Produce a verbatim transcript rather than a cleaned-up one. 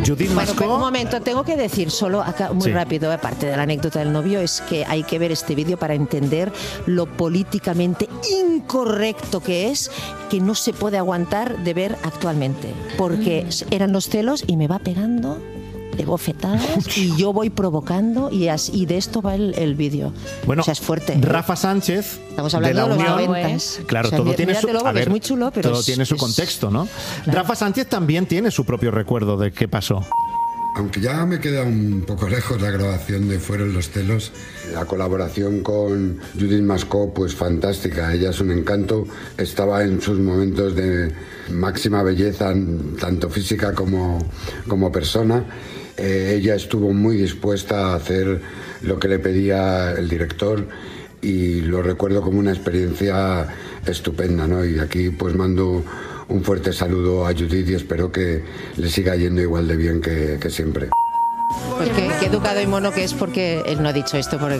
Judith Bueno, Mascó. pero un momento, tengo que decir solo acá, muy Sí. rápido, aparte de la anécdota del novio, es que hay que ver este vídeo para entender lo políticamente incorrecto que es, que no se puede aguantar de ver actualmente. Porque eran los celos y me va pegando de bofetadas y yo voy provocando y, así, y de esto va el, el vídeo. Bueno, o sea, es fuerte. Rafa Sánchez, Estamos hablando de la de, los Unión. noventas. Claro, O sea, todo mí- tiene su, míratelo, a porque ver, es muy chulo, pero todo es- tiene su es- contexto, ¿no? Rafa Sánchez también tiene su propio recuerdo de qué pasó. Aunque ya me queda un poco lejos la grabación de Fueron los celos, la colaboración con Judith Mascó, pues fantástica. Ella es un encanto, estaba en sus momentos de máxima belleza, tanto física como, como persona. Eh, ella estuvo muy dispuesta a hacer lo que le pedía el director y lo recuerdo como una experiencia estupenda, ¿no? Y aquí pues mando un fuerte saludo a Judith y espero que le siga yendo igual de bien que, que siempre. Pues qué, qué educado y mono que es, porque él no ha dicho esto por